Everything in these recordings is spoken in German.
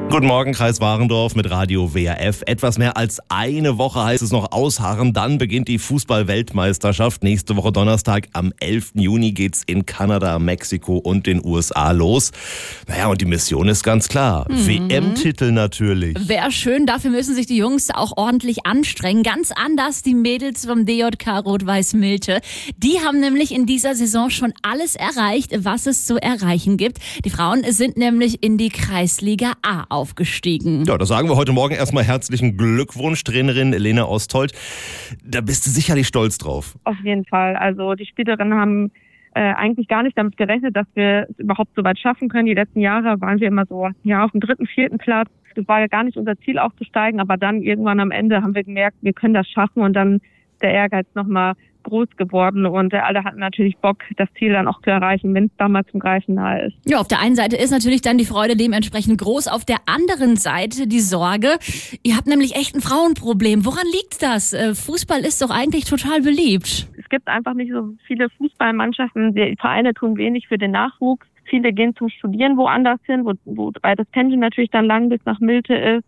Guten Morgen, Kreis Warendorf mit Radio WRF. Etwas mehr als eine Woche heißt es noch ausharren. Dann beginnt die Fußball-Weltmeisterschaft. Nächste Woche Donnerstag am 11. Juni geht's in Kanada, Mexiko und den USA los. Naja, und die Mission ist ganz klar. WM-Titel natürlich. Wäre schön, dafür müssen sich die Jungs auch ordentlich anstrengen. Ganz anders die Mädels vom DJK Rot-Weiß Millte. Die haben nämlich in dieser Saison schon alles erreicht, was es zu erreichen gibt. Die Frauen sind nämlich in die Kreisliga A aufgestiegen. Ja, da sagen wir heute Morgen erstmal herzlichen Glückwunsch, Trainerin Lena Ostold. Da bist du sicherlich stolz drauf. Auf jeden Fall. Also die Spielerinnen haben eigentlich gar nicht damit gerechnet, dass wir es überhaupt so weit schaffen können. Die letzten Jahre waren wir immer so auf dem 3., 4. Platz. Das war ja gar nicht unser Ziel aufzusteigen, aber dann irgendwann am Ende haben wir gemerkt, wir können das schaffen und dann ist der Ehrgeiz nochmal groß geworden und alle hatten natürlich Bock, das Ziel dann auch zu erreichen, wenn es da mal zum Greifen nahe ist. Ja, auf der einen Seite ist natürlich dann die Freude dementsprechend groß, auf der anderen Seite die Sorge. Ihr habt nämlich echt ein Frauenproblem. Woran liegt das? Fußball ist doch eigentlich total beliebt. Es gibt einfach nicht so viele Fußballmannschaften, die Vereine tun wenig für den Nachwuchs. Viele gehen zum Studieren woanders hin, wobei das Pendeln natürlich dann lang bis nach Millte ist.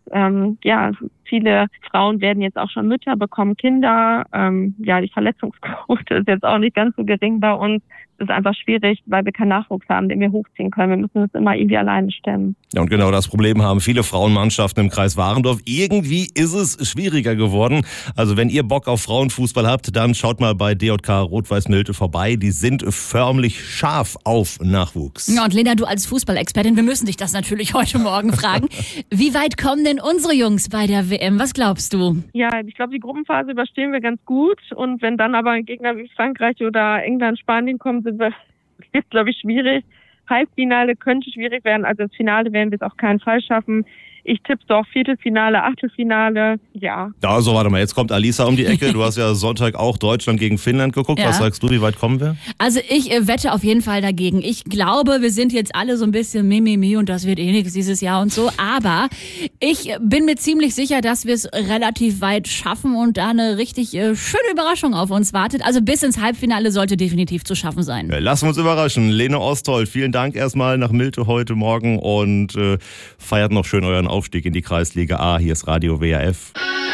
Viele Frauen werden jetzt auch schon Mütter, bekommen Kinder. Die Verletzungsquote ist jetzt auch nicht ganz so gering bei uns. Es ist einfach schwierig, weil wir keinen Nachwuchs haben, den wir hochziehen können. Wir müssen das immer irgendwie alleine stemmen. Ja, und genau das Problem haben viele Frauenmannschaften im Kreis Warendorf. Irgendwie ist es schwieriger geworden. Also wenn ihr Bock auf Frauenfußball habt, dann schaut mal bei DJK Rot-Weiß Millte vorbei. Die sind förmlich scharf auf Nachwuchs. Ja, und Lena, du als Fußballexpertin, wir müssen dich das natürlich heute Morgen fragen. Wie weit kommen denn unsere Jungs bei der WM? Was glaubst du? Ja, ich glaube, die Gruppenphase überstehen wir ganz gut. Und wenn dann aber ein Gegner wie Frankreich oder England, Spanien kommen, ist glaube ich, schwierig. Halbfinale könnte schwierig werden. Also das Finale werden wir es auf keinen Fall schaffen. Ich tippe so auf Viertelfinale, Achtelfinale, ja. Also warte mal, jetzt kommt Alisa um die Ecke. Du hast ja Sonntag auch Deutschland gegen Finnland geguckt. Ja. Was sagst du, wie weit kommen wir? Also ich wette auf jeden Fall dagegen. Ich glaube, wir sind jetzt alle so ein bisschen Mimimi und das wird eh nichts dieses Jahr und so. Aber ich bin mir ziemlich sicher, dass wir es relativ weit schaffen und da eine richtig schöne Überraschung auf uns wartet. Also bis ins Halbfinale sollte definitiv zu schaffen sein. Ja, lassen wir uns überraschen. Lena Ostold, vielen Dank erstmal nach Millte heute Morgen und feiert noch schön euren Aufstieg in die Kreisliga A. Hier ist Radio WRF.